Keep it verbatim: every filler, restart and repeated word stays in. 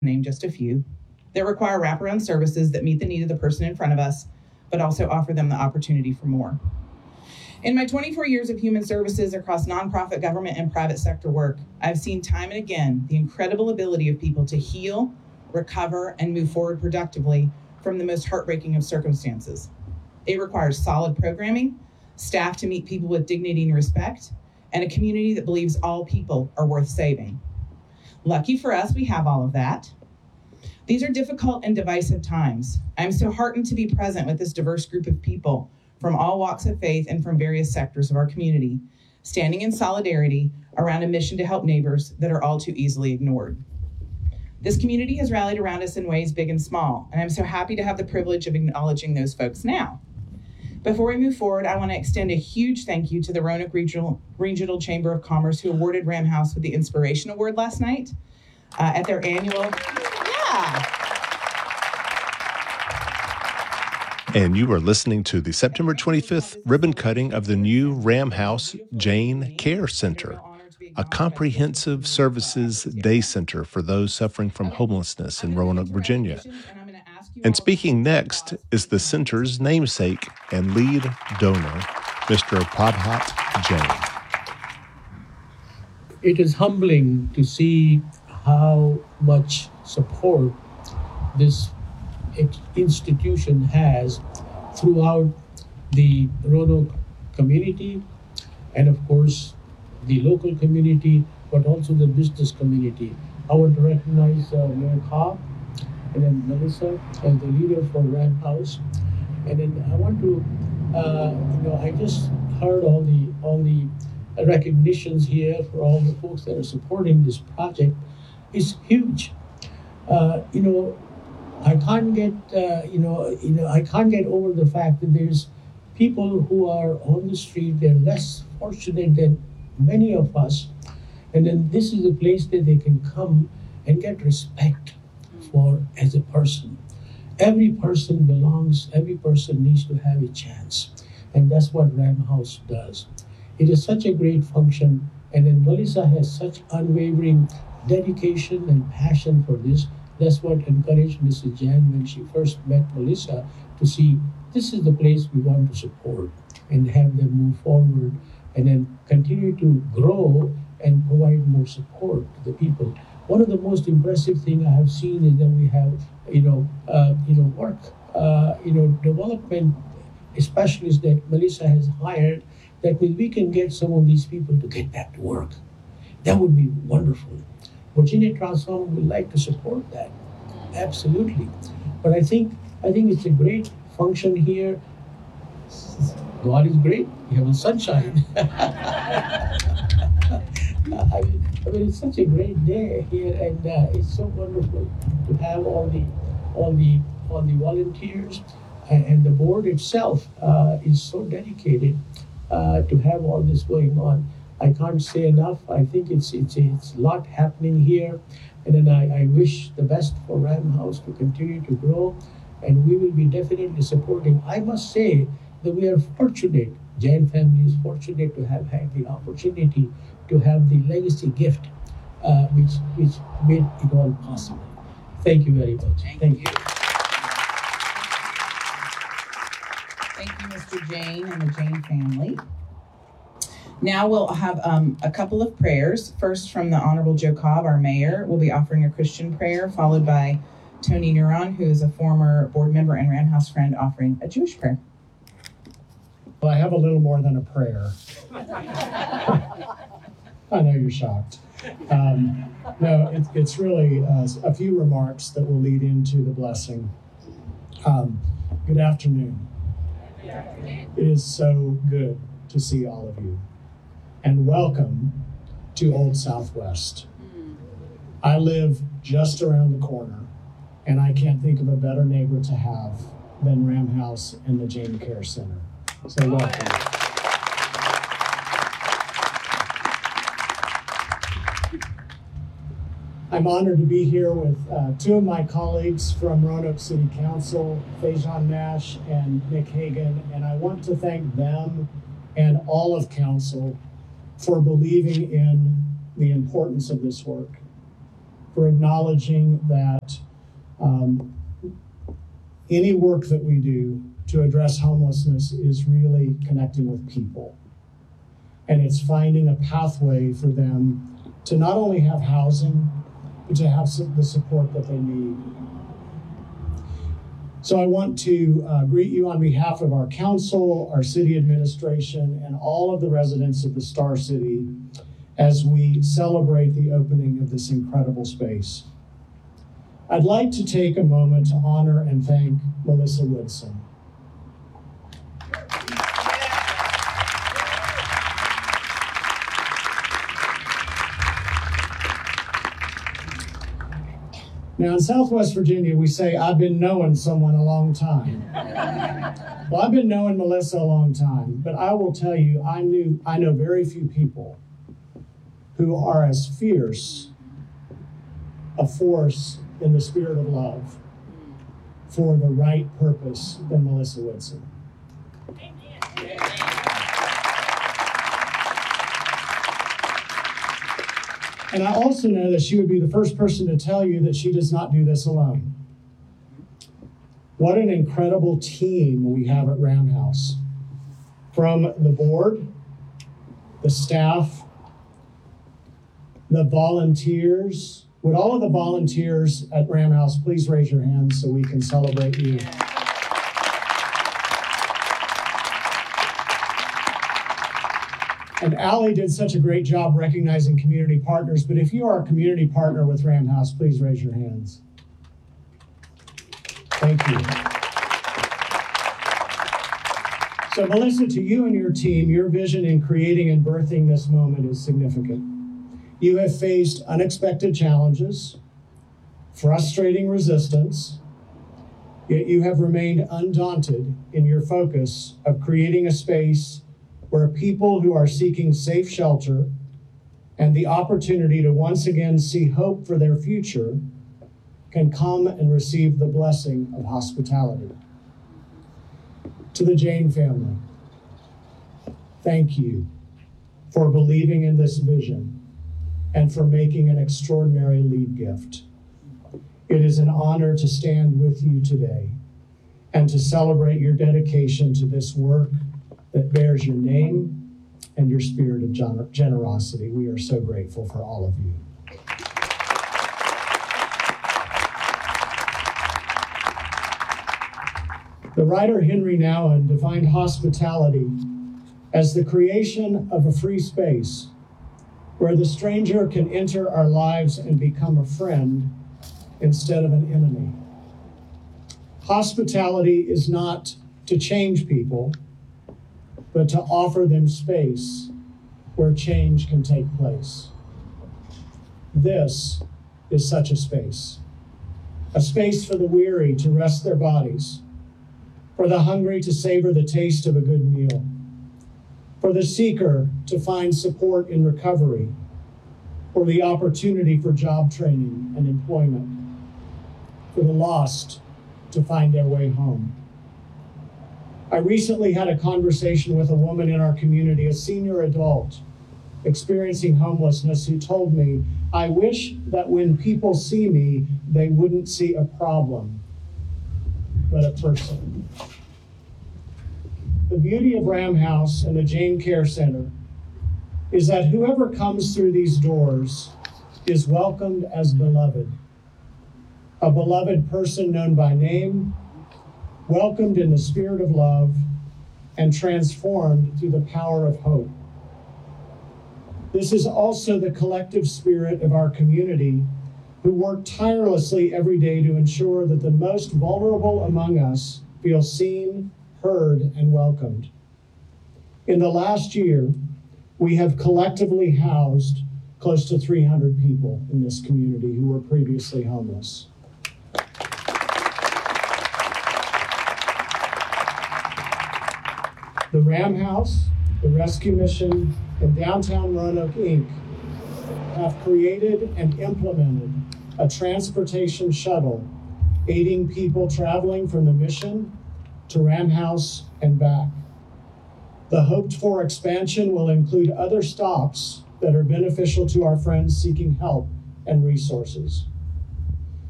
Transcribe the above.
name just a few, that require wraparound services that meet the need of the person in front of us, but also offer them the opportunity for more. In my twenty-four years of human services across nonprofit, government, and private sector work, I've seen time and again the incredible ability of people to heal, recover, and move forward productively from the most heartbreaking of circumstances. It requires solid programming, staff to meet people with dignity and respect, and a community that believes all people are worth saving. Lucky for us, we have all of that. These are difficult and divisive times. I'm so heartened to be present with this diverse group of people from all walks of faith and from various sectors of our community, standing in solidarity around a mission to help neighbors that are all too easily ignored. This community has rallied around us in ways big and small, and I'm so happy to have the privilege of acknowledging those folks now. Before we move forward, I want to extend a huge thank you to the Roanoke Regional, Regional Chamber of Commerce, who awarded Ram House with the Inspiration Award last night uh, at their annual, yeah. And you are listening to the September twenty-fifth ribbon cutting of the new Ram House Jane Care Center, a comprehensive services day center for those suffering from homelessness in Roanoke, Virginia. And speaking next is the center's namesake and lead donor, Mister Prabhat Jain. It is humbling to see how much support this institution has throughout the Roanoke community and, of course, the local community, but also the business community. I want to recognize uh, Mayor Cobb and then Melissa as the leader for Ram House. And then I want to, uh, you know, I just heard all the all the recognitions here for all the folks that are supporting this project. It's huge. Uh, you know, I can't get, uh, you know, you know, I can't get over the fact that there's people who are on the street. They're less fortunate than many of us, and then this is a place that they can come and get respect for as a person. Every person belongs. Every person needs to have a chance, and that's what Ram House does. It is such a great function, and then Melissa has such unwavering dedication and passion for this. That's what encouraged Missus Jan when she first met Melissa to see this is the place we want to support and have them move forward and then continue to grow and provide more support to the people. One of the most impressive things I have seen is that we have, you know, uh, you know, work, uh, you know, development specialists that Melissa has hired. That means we can get some of these people to get back to work. That would be wonderful. Virginia Transform would like to support that, absolutely. But I think I think it's a great function here. God is great. We have a sunshine. I, mean, I mean, it's such a great day here, and uh, it's so wonderful to have all the all the all the volunteers, and, and the board itself uh, is so dedicated uh, to have all this going on. I can't say enough. I think it's it's it's a lot happening here, and then I, I wish the best for Ram House to continue to grow, and we will be definitely supporting. I must say that we are fortunate. Jain family is fortunate to have had the opportunity to have the legacy gift, uh, which which made it all possible. Thank you very much. Thank, Thank you. you. Thank you, Mister Jain and the Jain family. Now we'll have um, a couple of prayers. First, from the Honorable Joe Cobb, our mayor, will be offering a Christian prayer, followed by Tony Neuron, who is a former board member and Ram House friend, offering a Jewish prayer. Well, I have a little more than a prayer. I know you're shocked. Um, no, it, it's really uh, a few remarks that will lead into the blessing. Um, good afternoon. It is so good to see all of you. And welcome to Old Southwest. I live just around the corner, and I can't think of a better neighbor to have than Ram House and the Jane Care Center. So welcome. I'm honored to be here with uh, two of my colleagues from Roanoke City Council, Fajon Nash and Nick Hagan, and I want to thank them and all of Council for believing in the importance of this work. for acknowledging that um, any work that we do to address homelessness is really connecting with people. And it's finding a pathway for them to not only have housing, but to have the support that they need. So I want to uh, greet you on behalf of our council, our city administration, and all of the residents of the Star City as we celebrate the opening of this incredible space. I'd like to take a moment to honor and thank Melissa Woodson. Now, in Southwest Virginia, we say, I've been knowing someone a long time. Well, I've been knowing Melissa a long time, but I will tell you, I knew I know very few people who are as fierce a force in the spirit of love for the right purpose than Melissa Woodson. And I also know that she would be the first person to tell you that she does not do this alone. What an incredible team we have at Ram House. From the board, the staff, the volunteers. Would all of the volunteers at Ram House please raise your hands so we can celebrate you? And Allie did such a great job recognizing community partners, but if you are a community partner with Ram House, please raise your hands. Thank you. So Melissa, to you and your team, your vision in creating and birthing this moment is significant. You have faced unexpected challenges, frustrating resistance, yet you have remained undaunted in your focus of creating a space where people who are seeking safe shelter and the opportunity to once again see hope for their future can come and receive the blessing of hospitality. To the Jane family, thank you for believing in this vision and for making an extraordinary lead gift. It is an honor to stand with you today and to celebrate your dedication to this work that bears your name and your spirit of gener- generosity. We are so grateful for all of you. The writer Henry Nouwen defined hospitality as the creation of a free space where the stranger can enter our lives and become a friend instead of an enemy. Hospitality is not to change people, but to offer them space where change can take place. This is such a space. A space for the weary to rest their bodies, for the hungry to savor the taste of a good meal, for the seeker to find support in recovery, for the opportunity for job training and employment, for the lost to find their way home. I recently had a conversation with a woman in our community, a senior adult experiencing homelessness, who told me, I wish that when people see me, they wouldn't see a problem, but a person. The beauty of Ram House and the Jane Care Center is that whoever comes through these doors is welcomed as beloved. A beloved person known by name, welcomed in the spirit of love, and transformed through the power of hope. This is also the collective spirit of our community, who work tirelessly every day to ensure that the most vulnerable among us feel seen, heard, and welcomed. In the last year, we have collectively housed close to three hundred people in this community who were previously homeless. The Ram House, the Rescue Mission, and Downtown Roanoke, Incorporated have created and implemented a transportation shuttle aiding people traveling from the mission to Ram House and back. The hoped-for expansion will include other stops that are beneficial to our friends seeking help and resources.